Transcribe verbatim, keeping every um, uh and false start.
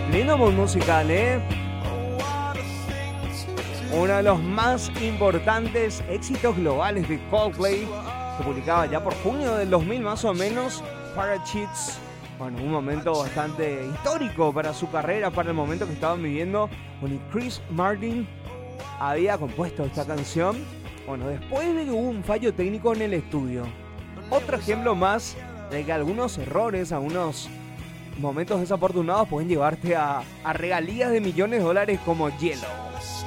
Lindo mood musical, ¿eh? Uno de los más importantes éxitos globales de Coldplay. Se publicaba ya por junio del dos mil más o menos. Parachutes. Bueno, un momento bastante histórico para su carrera, para el momento que estaban viviendo. Cuando Chris Martin había compuesto esta canción. Bueno, después de que hubo un fallo técnico en el estudio. Otro ejemplo más de que algunos errores, algunos momentos desafortunados pueden llevarte a, a regalías de millones de dólares como Yellow.